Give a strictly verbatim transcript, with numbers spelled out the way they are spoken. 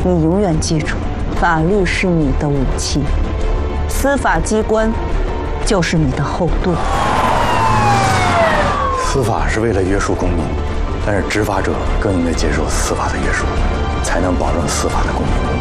你永远记住，法律是你的武器，司法机关就是你的后盾。 司法是为了约束公民，但是执法者更应该接受司法的约束，才能保证司法的公平公正。